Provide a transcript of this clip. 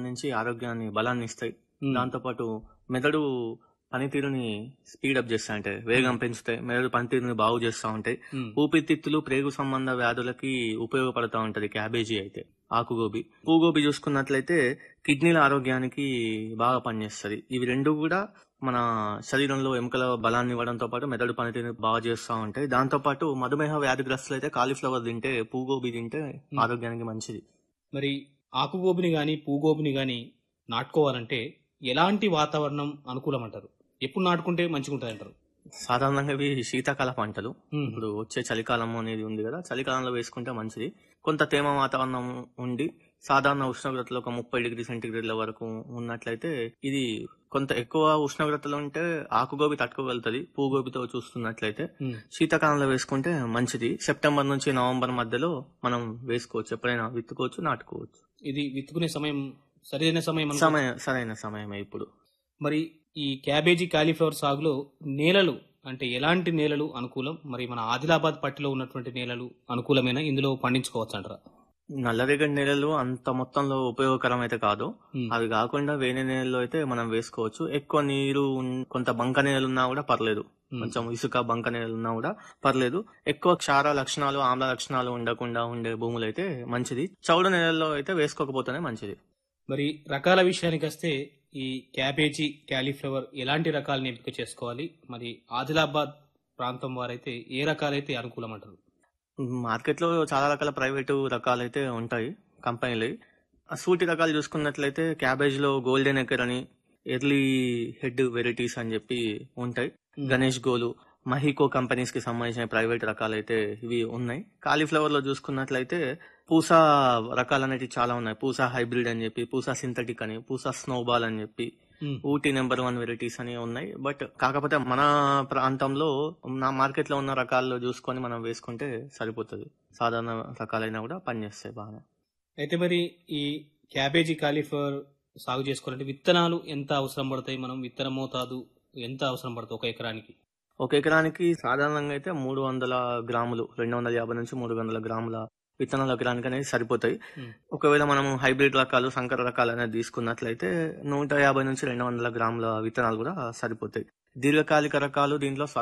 సంబంధించి ఆరోగ్యాన్ని, బలాన్ని ఇస్తాయి. ఉమ్, దాంతోపాటు మెదడు పనితీరుని స్పీడప్ చేస్తా ఉంటాయి, వేగం పెంచుతాయి, మెదడు పనితీరుని బాగు చేస్తా ఉంటాయి. ఉమ్, ఊపిరితిత్తులు, ప్రేగు సంబంధ వ్యాధులకి ఉపయోగపడతా ఉంటది క్యాబేజీ అయితే. ఆకుగోబి, పూగోబి చూసుకున్నట్లయితే కిడ్నీల ఆరోగ్యానికి బాగా పనిచేస్తుంది. ఇవి రెండు కూడా మన శరీరంలో ఎముకల బలాన్ని ఇవ్వడంతో పాటు మెదడు పనితీరుని బాగా చేస్తూ ఉంటాయి. దాంతో పాటు మధుమేహ వ్యాధిగ్రస్తులు అయితే కాలీఫ్లవర్ తింటే, పూగోబి తింటే ఆరోగ్యానికి మంచిది. మరి ఆకుగోబిని గాని పూగోబిని గాని నాటుకోవాలంటే ఎలాంటి వాతావరణం అనుకూలం అంటారు? ఎప్పుడు నాటుకుంటే మంచిగా ఉంటుంది అంటారు? సాధారణంగా ఇవి శీతాకాల పంటలు. ఉమ్, ఇప్పుడు వచ్చే చలికాలం అనేది ఉంది కదా, చలికాలంలో వేసుకుంటే మంచిది. కొంత తేమ వాతావరణం ఉండి సాధారణ ఉష్ణోగ్రతలు ఒక 30 డిగ్రీ సెంటీగ్రేడ్ల వరకు ఉన్నట్లయితే, ఇది కొంత ఎక్కువ ఉష్ణోగ్రతలు ఉంటే ఆకుగోబి తట్టుకోగలుగుతుంది. పూగోబితో చూస్తున్నట్లయితే ఉమ్. శీతాకాలంలో వేసుకుంటే మంచిది. సెప్టెంబర్ నుంచి నవంబర్ మధ్యలో మనం వేసుకోవచ్చు, ఎప్పుడైనా విత్తుకోవచ్చు, నాటుకోవచ్చు. ఇది విత్తుకునే సమయం సరైన సమయం అనుకో- సరైన సమయమే ఇప్పుడు. మరి ఈ క్యాబేజీ కాలీఫ్లవర్ సాగులో నేలలు అంటే ఎలాంటి నేలలు అనుకూలం? మరి మన ఆదిలాబాద్ పట్టిలో ఉన్నటువంటి నేలలు అనుకూలమైన ఇందులో పండించుకోవచ్చు అంటారా? నల్లరేగడి నేలలు అంత మొత్తంలో ఉపయోగకరం అయితే కాదు. ఉమ్, అవి కాకుండా వేరే నేలల్లో అయితే మనం వేసుకోవచ్చు. ఎక్కువ నీరు కొంత బంక నేలలున్నా కూడా పర్లేదు, కొంచెం ఇసుక బంక నేలలున్నా కూడా పర్లేదు. ఎక్కువ క్షార లక్షణాలు, ఆమ్ల లక్షణాలు ఉండకుండా ఉండే భూములు అయితే మంచిది. చౌడు నేలల్లో అయితే వేసుకోకపోతేనే మంచిది. మరి రకాల విషయానికి వస్తే ఈ క్యాబేజీ కాలీఫ్లవర్ ఎలాంటి రకాలను ఎంపిక చేసుకోవాలి? మరి ఆదిలాబాద్ ప్రాంతం వారైతే ఏ రకాలైతే అనుకూలం అంటారు? మార్కెట్లో చాలా రకాల ప్రైవేటు రకాలు అయితే ఉంటాయి, కంపెనీలు. ఆ సూటి రకాలు చూసుకున్నట్లయితే క్యాబేజ్లో గోల్డెన్ ఎకర్ అని, ఎర్లీ హెడ్ వెరైటీస్ అని చెప్పి ఉంటాయి. గణేష్ గోలు, మహికో కంపెనీస్ కి సంబంధించిన ప్రైవేట్ రకాలు అయితే ఇవి ఉన్నాయి. కాలీఫ్లవర్ లో చూసుకున్నట్లయితే పూసా రకాలు అనేవి చాలా ఉన్నాయి. పూసా హైబ్రిడ్ అని చెప్పి, పూసా సింథటిక్ అని, పూసా స్నోబాల్ అని చెప్పి, ఊటీ నెంబర్ 1 వెరైటీస్ అని ఉన్నాయి. బట్ కాకపోతే మన ప్రాంతంలో నా మార్కెట్ లో ఉన్న రకాల్లో చూసుకొని మనం వేసుకుంటే సరిపోతుంది. సాధారణ రకాలైనా కూడా పనిచేస్తాయి బాగా. అయితే మరి ఈ క్యాబేజీ కాలీఫ్లవర్ సాగు చేసుకోవాలంటే విత్తనాలు ఎంత అవసరం పడతాయి? మనం విత్తన మోతాదు ఎంత అవసరం పడుతుంది ఒక ఎకరానికి? ఒక ఎకరానికి సాధారణంగా అయితే 300 గ్రాములు, 250 నుంచి 300 గ్రాముల విత్తనాలు ఎకరానికి అనేది సరిపోతాయి. ఒకవేళ మనం హైబ్రిడ్ రకాలు, సంకర రకాలు అనేది తీసుకున్నట్లయితే 150 నుంచి 200 గ్రాముల విత్తనాలు కూడా సరిపోతాయి. దీర్ఘకాలిక రకాలు దీంట్లో